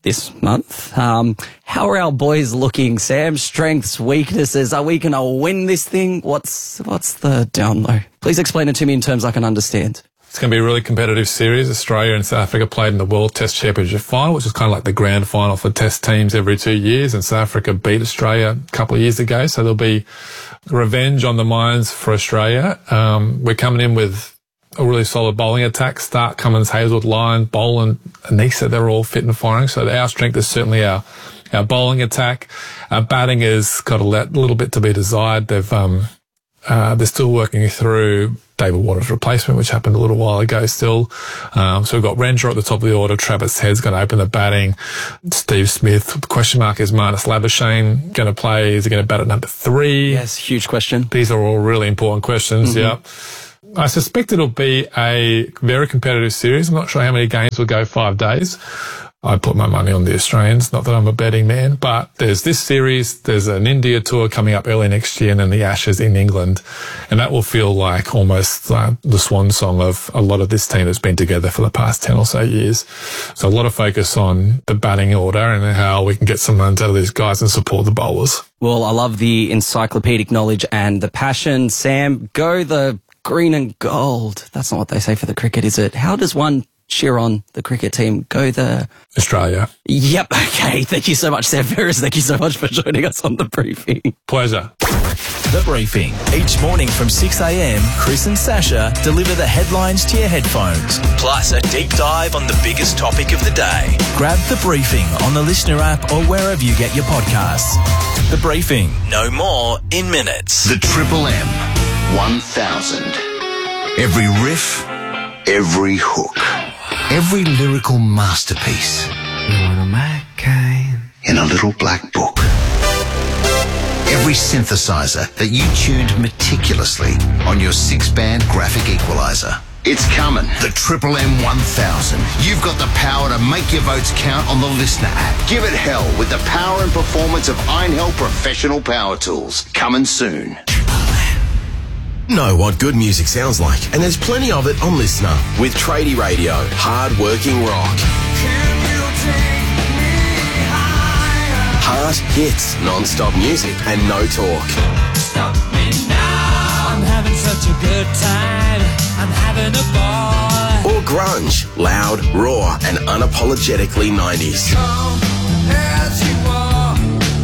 this month. Um, how are our boys looking, Sam? Strengths, weaknesses. Are we going to win this thing? What's what's the down low? Please explain it to me in terms I can understand. It's going to be a really competitive series. Australia and South Africa played in the World Test Championship final, which is kind of like the grand final for Test teams every two years. And South Africa beat Australia a couple of years ago. So there'll be revenge on the minds for Australia. Um, we're coming in with a really solid bowling attack. Stark, Cummins, Hazelwood, Lyon, Boland, Anisa, they're all fit and firing. So our strength is certainly our, our bowling attack. Our batting has got a little bit to be desired. They've, um, uh, they're still working through David Warner's replacement, which happened a little while ago still. Um, so we've got Renshaw at the top of the order. Travis Head's going to open the batting. Steve Smith. The question mark is Marnus Labuschagne going to play. Is he going to bat at number three? Yes, huge question. These are all really important questions. Mm-hmm. Yeah. I suspect it'll be a very competitive series. I'm not sure how many games will go five days. I put my money on the Australians, not that I'm a betting man, but there's this series, there's an India tour coming up early next year, and then the Ashes in England, and that will feel like almost uh, the swan song of a lot of this team that's been together for the past ten or so years. So a lot of focus on the batting order and how we can get some runs out of these guys and support the bowlers. Well, I love the encyclopedic knowledge and the passion. Sam, go the green and gold. That's not what they say for the cricket, is it? How does one cheer on the cricket team? Go the... Australia. Yep. Okay. Thank you so much, Sam Ferris. Thank you so much for joining us on The Briefing. Pleasure. The Briefing. Each morning from six a.m, Chris and Sasha deliver the headlines to your headphones. Plus a deep dive on the biggest topic of the day. Grab The Briefing on the Listener app or wherever you get your podcasts. The Briefing. No more in minutes. The Triple M one thousand. Every riff, every hook, every lyrical masterpiece in a little black book. Every synthesizer that you tuned meticulously on your six-band graphic equalizer. It's coming. The Triple M one thousand. You've got the power to make your votes count on the Listener app. Give it hell with the power and performance of Einhell Professional Power Tools. Coming soon. Know what good music sounds like, and there's plenty of it on Listener with Tradie Radio, hard-working rock. Heart hits, non-stop music, and no talk. Stop me now, I'm having such a good time, I'm having a ball. Or grunge, loud, raw, and unapologetically nineties. Come as you are,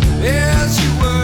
as you were.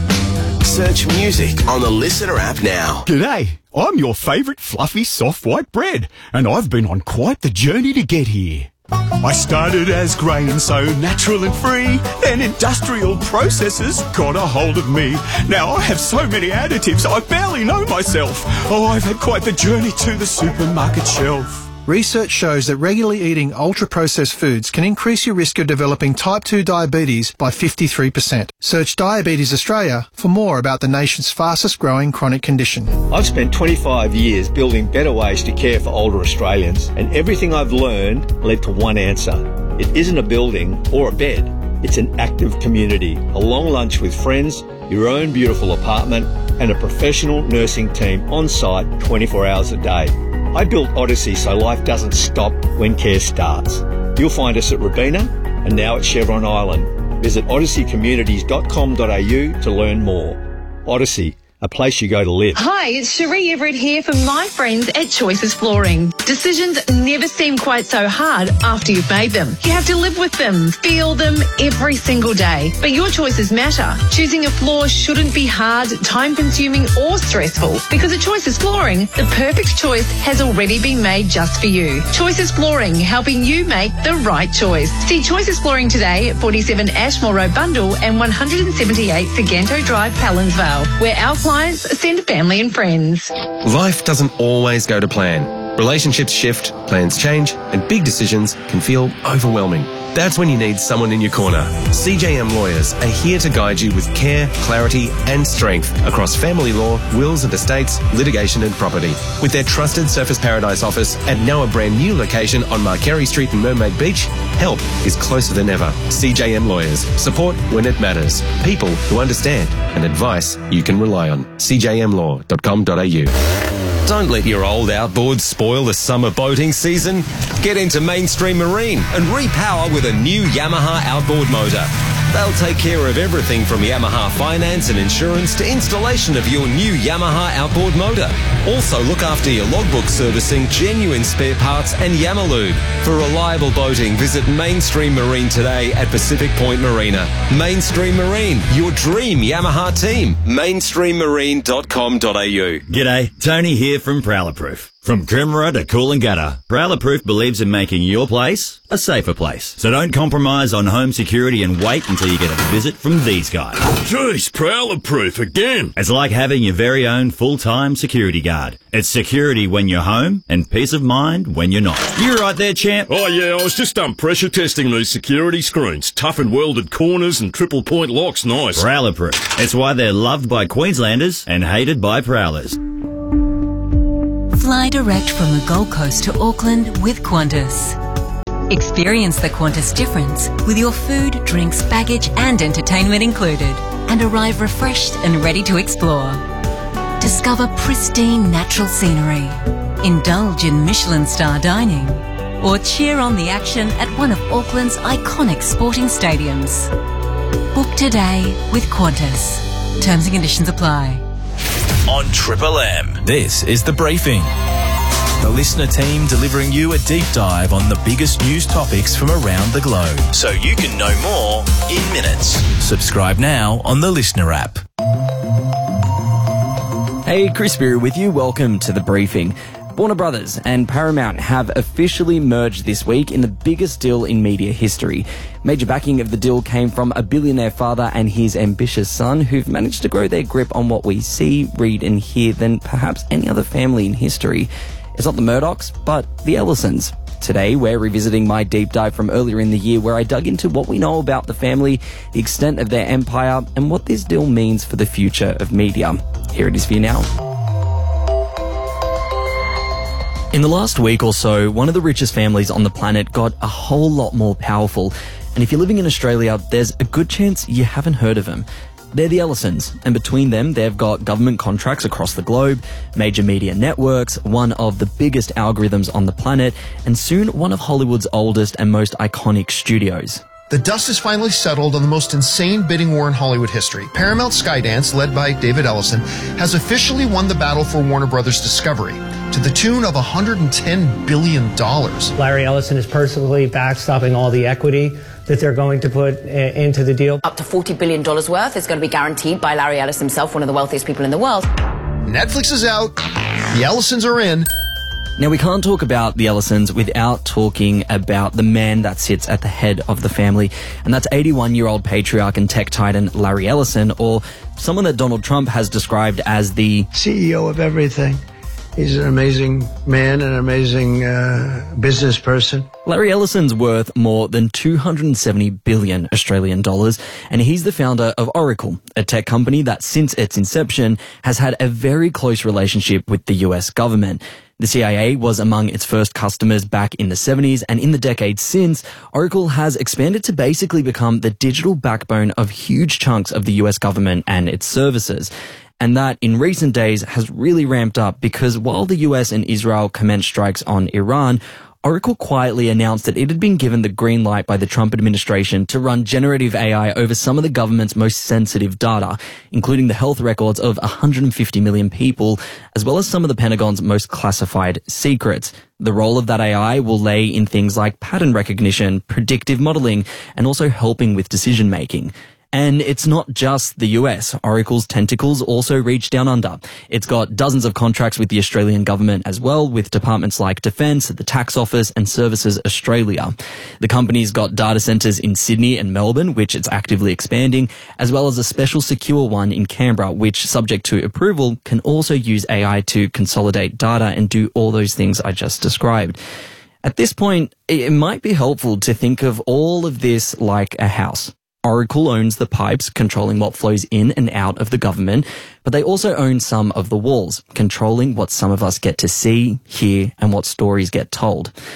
Search music on the Listener app now. G'day, I'm your favourite fluffy soft white bread, and I've been on quite the journey to get here. I started as grain, so natural and free, then industrial processes got a hold of me. Now I have so many additives, I barely know myself. Oh, I've had quite the journey to the supermarket shelf. Research shows that regularly eating ultra-processed foods can increase your risk of developing type two diabetes by fifty-three percent. Search Diabetes Australia for more about the nation's fastest-growing chronic condition. I've spent twenty-five years building better ways to care for older Australians, and everything I've learned led to one answer. It isn't a building or a bed. It's an active community, a long lunch with friends, your own beautiful apartment, and a professional nursing team on site twenty-four hours a day. I built Odyssey so life doesn't stop when care starts. You'll find us at Robina and now at Chevron Island. Visit odyssey communities dot com dot a u to learn more. Odyssey, a place you go to live. Hi, it's Cherie Everett here from my friends at Choices Flooring. Decisions never seem quite so hard after you've made them. You have to live with them, feel them every single day. But your choices matter. Choosing a floor shouldn't be hard, time-consuming or stressful, because at Choices Flooring, the perfect choice has already been made just for you. Choices Flooring, helping you make the right choice. See Choices Flooring today at forty-seven Ashmore Road Bundle and one seventy-eight Saganto Drive, Pallinsvale, where our clients send family and friends. Life doesn't always go to plan. Relationships shift, plans change, and big decisions can feel overwhelming. That's when you need someone in your corner. C J M Lawyers are here to guide you with care, clarity, and strength across family law, wills and estates, litigation and property. With their trusted Surfers Paradise office and now a brand new location on Marquerie Street in Mermaid Beach, help is closer than ever. C J M Lawyers. Support when it matters. People who understand, and advice you can rely on. c j m law dot com dot a u. Don't let your old outboards spoil the summer boating season. Get into Mainstream Marine and repower with a new Yamaha outboard motor. They'll take care of everything from Yamaha finance and insurance to installation of your new Yamaha outboard motor. Also look after your logbook servicing, genuine spare parts and Yamalube. For reliable boating, visit Mainstream Marine today at Pacific Point Marina. Mainstream Marine, your dream Yamaha team. mainstream marine dot com dot a u. G'day, Tony here from Prowlerproof. From Coomera to Coolangatta, Prowlerproof believes in making your place a safer place. So don't compromise on home security and wait until you get a visit from these guys. Jeez, Prowlerproof again. It's like having your very own full-time security guard. It's security when you're home and peace of mind when you're not. You right there, champ? Oh yeah, I was just um, pressure testing these security screens. Tough and welded corners and triple point locks, nice. Prowlerproof. It's why they're loved by Queenslanders and hated by Prowlers. Fly direct from the Gold Coast to Auckland with Qantas. Experience the Qantas difference with your food, drinks, baggage and entertainment included, and arrive refreshed and ready to explore. Discover pristine natural scenery, indulge in Michelin star dining, or cheer on the action at one of Auckland's iconic sporting stadiums. Book today with Qantas. Terms and conditions apply. On Triple M, this is The Briefing. The listener team delivering you a deep dive on the biggest news topics from around the globe, so you can know more in minutes. Subscribe now on the Listener app. Hey, Chris Beery with you. Welcome to The Briefing. Warner Brothers and Paramount have officially merged this week in the biggest deal in media history. Major backing of the deal came from a billionaire father and his ambitious son, who've managed to grow their grip on what we see, read and hear than perhaps any other family in history. It's not the Murdochs, but the Ellisons. Today, we're revisiting my deep dive from earlier in the year, where I dug into what we know about the family, the extent of their empire, and what this deal means for the future of media. Here it is for you now. In the last week or so, one of the richest families on the planet got a whole lot more powerful. And if you're living in Australia, there's a good chance you haven't heard of them. They're the Ellisons, and between them, they've got government contracts across the globe, major media networks, one of the biggest algorithms on the planet, and soon one of Hollywood's oldest and most iconic studios. The dust has finally settled on the most insane bidding war in Hollywood history. Paramount Skydance, led by David Ellison, has officially won the battle for Warner Brothers Discovery to the tune of one hundred ten billion dollars. Larry Ellison is personally backstopping all the equity that they're going to put uh, into the deal. Up to forty billion dollars worth is going to be guaranteed by Larry Ellison himself, one of the wealthiest people in the world. Netflix is out. The Ellisons are in. Now, we can't talk about the Ellisons without talking about the man that sits at the head of the family, and that's eighty-one-year-old patriarch and tech titan Larry Ellison, or someone that Donald Trump has described as the C E O of everything. He's an amazing man, an amazing uh, business person. Larry Ellison's worth more than two hundred seventy billion Australian dollars, and he's the founder of Oracle, a tech company that since its inception has had a very close relationship with the U S government. The C I A was among its first customers back in the seventies, and in the decades since, Oracle has expanded to basically become the digital backbone of huge chunks of the U S government and its services. And that, in recent days, has really ramped up because while the U S and Israel commenced strikes on Iran, Oracle quietly announced that it had been given the green light by the Trump administration to run generative A I over some of the government's most sensitive data, including the health records of one hundred fifty million people, as well as some of the Pentagon's most classified secrets. The role of that A I will lay in things like pattern recognition, predictive modeling, and also helping with decision making. And it's not just the U S. Oracle's tentacles also reach down under. It's got dozens of contracts with the Australian government as well, with departments like Defence, the Tax Office and Services Australia. The company's got data centres in Sydney and Melbourne, which it's actively expanding, as well as a special secure one in Canberra, which, subject to approval, can also use A I to consolidate data and do all those things I just described. At this point, it might be helpful to think of all of this like a house. Oracle owns the pipes controlling what flows in and out of the government, but they also own some of the walls, controlling what some of us get to see, hear, and what stories get told.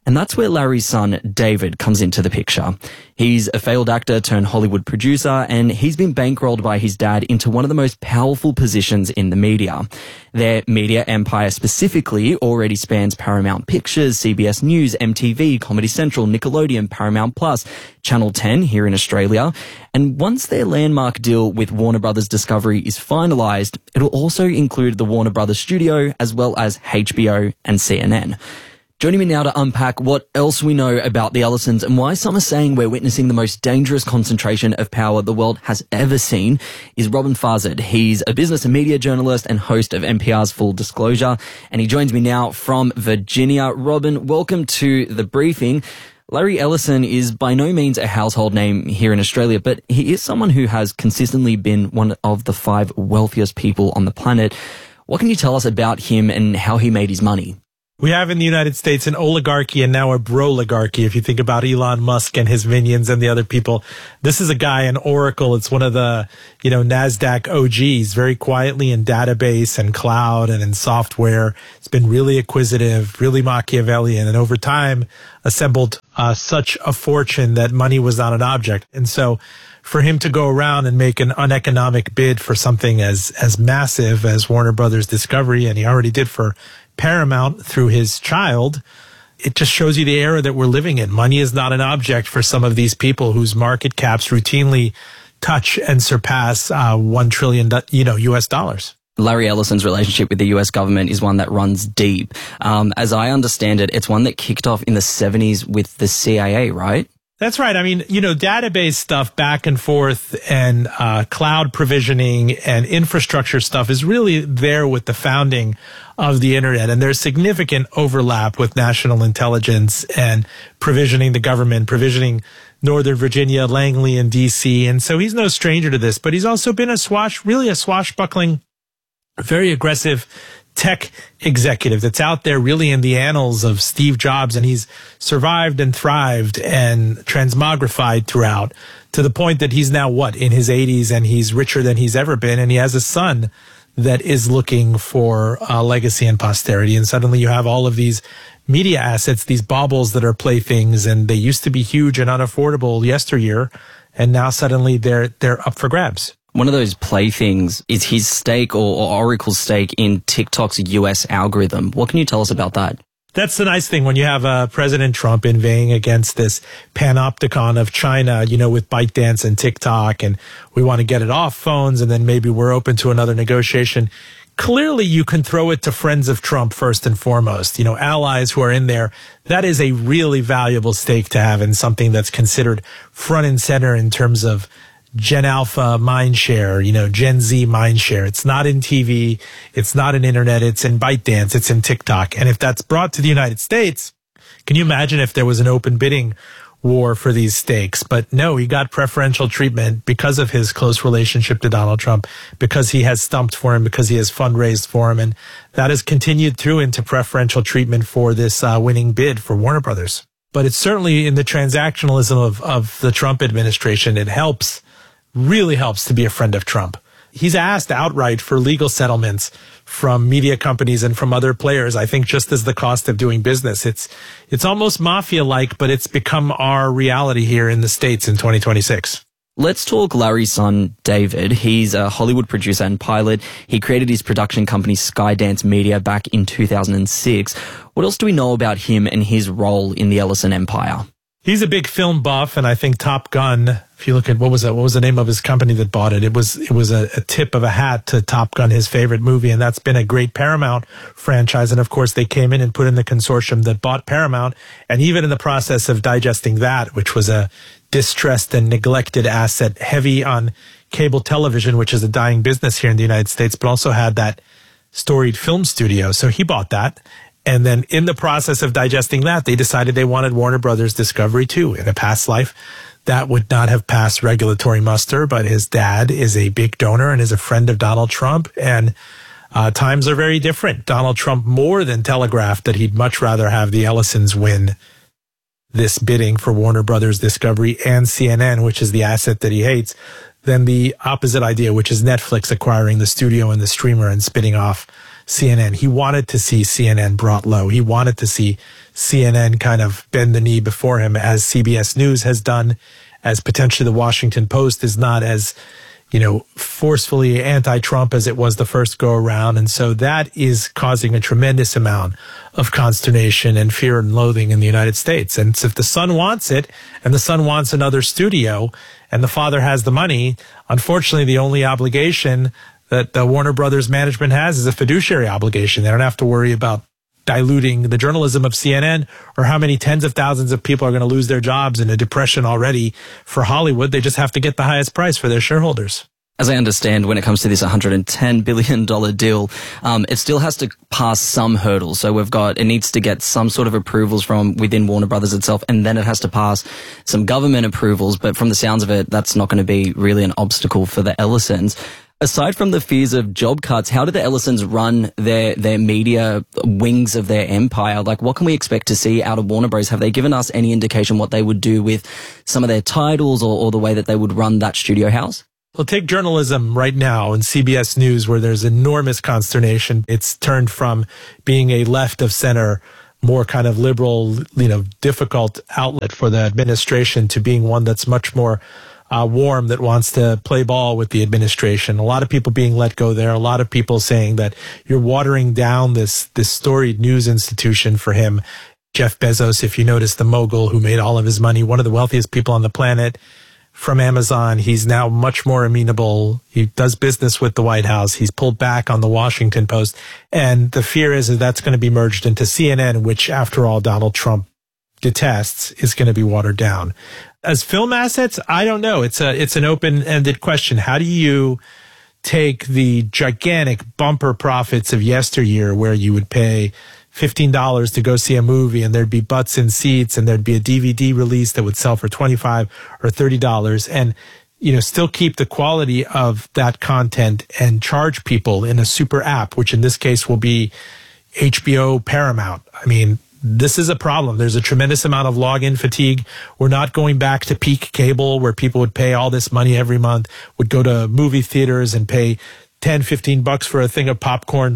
And that's where Larry's son, David, comes into the picture. He's a failed actor turned Hollywood producer, and he's been bankrolled by his dad into one of the most powerful positions in the media. Their media empire specifically already spans Paramount Pictures, C B S News, M T V, Comedy Central, Nickelodeon, Paramount Plus, Channel ten here in Australia. And once their landmark deal with Warner Brothers Discovery is finalised, it'll also include the Warner Brothers studio as well as H B O and C N N. Joining me now to unpack what else we know about the Ellisons and why some are saying we're witnessing the most dangerous concentration of power the world has ever seen is Robin Fazed. He's a business and media journalist and host of N P R's Full Disclosure, and he joins me now from Virginia. Robin, welcome to the briefing. Larry Ellison is by no means a household name here in Australia, but he is someone who has consistently been one of the five wealthiest people on the planet. What can you tell us about him and how he made his money? We have in the United States an oligarchy and now a broligarchy. If you think about Elon Musk and his minions and the other people, this is a guy in Oracle. It's one of the, you know, NASDAQ O Gs, very quietly in database and cloud and in software. It's been really acquisitive, really Machiavellian, and over time assembled uh, such a fortune that money was not an object. And so for him to go around and make an uneconomic bid for something as, as massive as Warner Brothers Discovery, and he already did for Paramount through his child, it just shows you the era that we're living in. Money is not an object for some of these people whose market caps routinely touch and surpass uh, one trillion, you know, U S dollars. Larry Ellison's relationship with the U S government is one that runs deep. Um, as I understand it, it's one that kicked off in the seventies with the C I A, right? That's right. I mean, you know, database stuff back and forth and uh, cloud provisioning and infrastructure stuff is really there with the founding of the internet. And there's significant overlap with national intelligence and provisioning the government, provisioning Northern Virginia, Langley, and D C. And so he's no stranger to this, but he's also been a swash, really a swashbuckling, very aggressive tech executive that's out there really in the annals of Steve Jobs, and he's survived and thrived and transmogrified throughout to the point that he's now what, in his eighties, and he's richer than he's ever been, and he has a son that is looking for a legacy and posterity. And suddenly you have all of these media assets, these baubles that are playthings, and they used to be huge and unaffordable yesteryear, and now suddenly they're they're up for grabs. One of those playthings is his stake or, or Oracle's stake in TikTok's U S algorithm. What can you tell us about that? That's the nice thing when you have uh, President Trump inveighing against this panopticon of China, you know, with ByteDance and TikTok, and we want to get it off phones, and then maybe we're open to another negotiation. Clearly, you can throw it to friends of Trump first and foremost, you know, allies who are in there. That is a really valuable stake to have in something that's considered front and center in terms of Gen Alpha mindshare, you know, Gen Z mindshare. It's not in T V. It's not in internet. It's in ByteDance. It's in TikTok. And if that's brought to the United States, can you imagine if there was an open bidding war for these stakes? But no, he got preferential treatment because of his close relationship to Donald Trump, because he has stumped for him, because he has fundraised for him. And that has continued through into preferential treatment for this uh, winning bid for Warner Brothers. But it's certainly in the transactionalism of, of the Trump administration, it helps really helps to be a friend of Trump. He's asked outright for legal settlements from media companies and from other players, I think just as the cost of doing business. It's it's almost mafia-like, but it's become our reality here in the States in twenty twenty-six. Let's talk Larry's son, David. He's a Hollywood producer and pilot. He created his production company Skydance Media back in two thousand six. What else do we know about him and his role in the Ellison empire? He's a big film buff, and I think Top Gun, if you look at, what was that, what was the name of his company that bought it? It was, it was a, a tip of a hat to Top Gun, his favorite movie, and that's been a great Paramount franchise. And of course, they came in and put in the consortium that bought Paramount. And even in the process of digesting that, which was a distressed and neglected asset, heavy on cable television, which is a dying business here in the United States, but also had that storied film studio. So he bought that. And then in the process of digesting that, they decided they wanted Warner Brothers Discovery too. In a past life, that would not have passed regulatory muster, but his dad is a big donor and is a friend of Donald Trump. And uh, times are very different. Donald Trump more than telegraphed that he'd much rather have the Ellisons win this bidding for Warner Brothers Discovery and C N N, which is the asset that he hates, than the opposite idea, which is Netflix acquiring the studio and the streamer and spinning off C N N. He wanted to see C N N brought low. He wanted to see C N N kind of bend the knee before him, as C B S News has done, as potentially the Washington Post is not as, you know, forcefully anti-Trump as it was the first go around. And so that is causing a tremendous amount of consternation and fear and loathing in the United States. And so if the son wants it, and the son wants another studio, and the father has the money, unfortunately, the only obligation that the Warner Brothers management has is a fiduciary obligation. They don't have to worry about diluting the journalism of C N N or how many tens of thousands of people are going to lose their jobs in a depression already for Hollywood. They just have to get the highest price for their shareholders. As I understand, when it comes to this one hundred ten billion dollars deal, um, it still has to pass some hurdles. So we've got, it needs to get some sort of approvals from within Warner Brothers itself, and then it has to pass some government approvals. But from the sounds of it, that's not going to be really an obstacle for the Ellisons. Aside from the fears of job cuts, how do the Ellisons run their, their media wings of their empire? Like, what can we expect to see out of Warner Bros? Have they given us any indication what they would do with some of their titles or, or the way that they would run that studio house? Well, take journalism right now in C B S News, where there's enormous consternation. It's turned from being a left of center, more kind of liberal, you know, difficult outlet for the administration to being one that's much more Uh, warm, that wants to play ball with the administration. A lot of people being let go there. A lot of people saying that you're watering down this, this storied news institution for him. Jeff Bezos, if you notice, the mogul who made all of his money, one of the wealthiest people on the planet, from Amazon. He's now much more amenable. He does business with the White House. He's pulled back on the Washington Post. And the fear is that that's going to be merged into C N N, which, after all, Donald Trump detests, is going to be watered down. As film assets, I don't know. It's a, it's an open-ended question. How do you take the gigantic bumper profits of yesteryear, where you would pay fifteen dollars to go see a movie and there'd be butts in seats and there'd be a D V D release that would sell for twenty-five dollars or thirty dollars, and, you know, still keep the quality of that content and charge people in a super app, which in this case will be H B O Paramount? I mean, this is a problem. There's a tremendous amount of login fatigue. We're not going back to peak cable, where people would pay all this money every month, would go to movie theaters and pay ten, fifteen bucks for a thing of popcorn.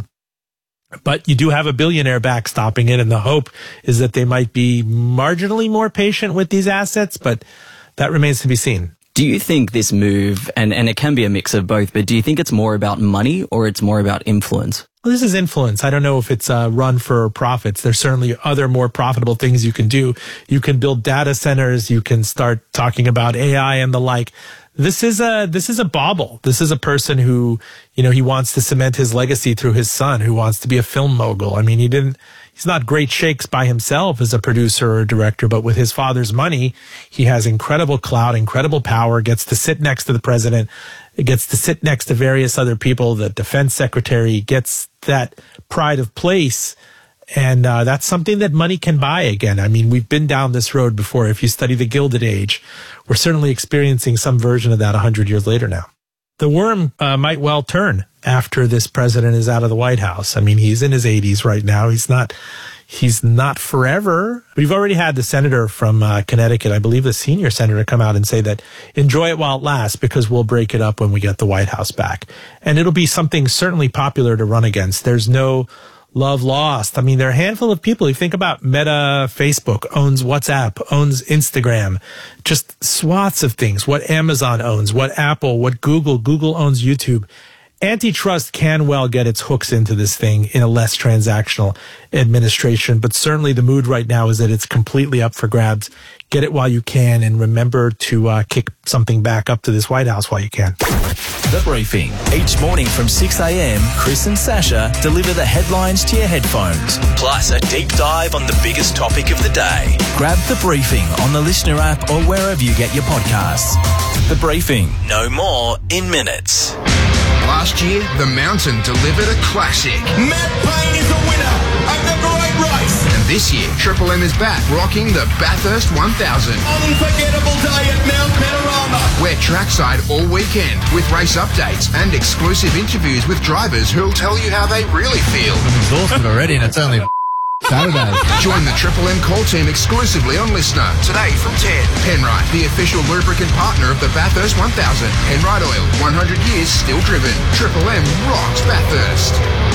But you do have a billionaire backstopping it, and the hope is that they might be marginally more patient with these assets, but that remains to be seen. Do you think this move, and, and it can be a mix of both, but do you think it's more about money or it's more about influence? Well, this is influence. I don't know if it's a run for profits. There's certainly other more profitable things you can do. You can build data centers. You can start talking about A I and the like. This is a, this is a bauble. This is a person who, you know, he wants to cement his legacy through his son, who wants to be a film mogul. I mean, he didn't, he's not great shakes by himself as a producer or a director, but with his father's money, he has incredible clout, incredible power, gets to sit next to the president, gets to sit next to various other people, the defense secretary, gets that pride of place. And uh, that's something that money can buy again. I mean, we've been down this road before. If you study the Gilded Age, we're certainly experiencing some version of that one hundred years later now. The worm uh, might well turn after this president is out of the White House. I mean, he's in his eighties right now. He's not, he's not forever. We've already had the senator from uh, Connecticut, I believe the senior senator, come out and say that enjoy it while it lasts, because we'll break it up when we get the White House back. And it'll be something certainly popular to run against. There's no love lost. I mean, there are a handful of people. You think about Meta, Facebook owns WhatsApp, owns Instagram, just swaths of things. What Amazon owns, what Apple, what Google, Google owns YouTube. Antitrust can well get its hooks into this thing in a less transactional administration, but certainly the mood right now is that it's completely up for grabs. Get it while you can, and remember to uh, kick something back up to this White House while you can. The Briefing. Each morning from six a.m, Chris and Sasha deliver the headlines to your headphones, plus a deep dive on the biggest topic of the day. Grab The Briefing on the Listener app or wherever you get your podcasts. The Briefing. No more in minutes. Last year, The Mountain delivered a classic. Matt Payne is the winner of the great race. And this year, Triple M is back, rocking the Bathurst one thousand. Unforgettable day at Mount Panorama. We're trackside all weekend with race updates and exclusive interviews with drivers who'll tell you how they really feel. I'm exhausted already, and it's only Saturday. Join the Triple M call team exclusively on Listener today from ten. Penrite, the official lubricant partner of the Bathurst one thousand. Penrite Oil, one hundred years still driven. Triple M rocks Bathurst.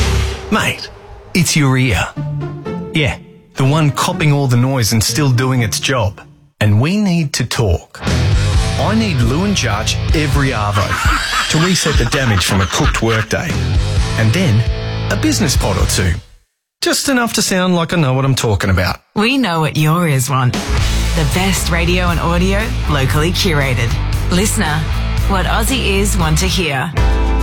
Mate, it's your ear. Yeah, the one copping all the noise and still doing its job. And we need to talk. I need Lewin Jarch every arvo to reset the damage from a cooked workday. And then a business pod or two. Just enough to sound like I know what I'm talking about. We know what your ears want. The best radio and audio, locally curated. Listener, what Aussie ears want to hear.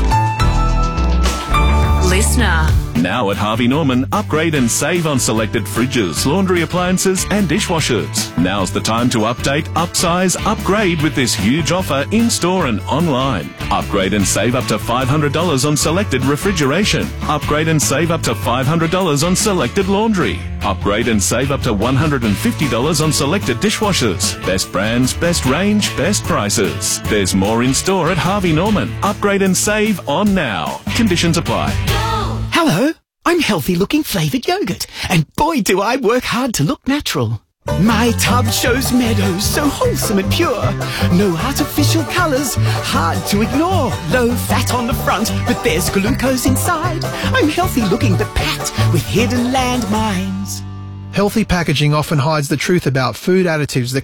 Listener. Now at Harvey Norman, upgrade and save on selected fridges, laundry appliances and dishwashers. Now's the time to update, upsize, upgrade with this huge offer in-store and online. Upgrade and save up to five hundred dollars on selected refrigeration. Upgrade and save up to five hundred dollars on selected laundry. Upgrade and save up to one hundred fifty dollars on selected dishwashers. Best brands, best range, best prices. There's more in store at Harvey Norman. Upgrade and save on now. Conditions apply. Hello, I'm Healthy Looking Flavoured Yogurt, and boy do I work hard to look natural. My tub shows meadows so wholesome and pure. No artificial colours, hard to ignore. Low fat on the front, but there's glucose inside. I'm healthy looking but packed with hidden landmines. Healthy packaging often hides the truth about food additives that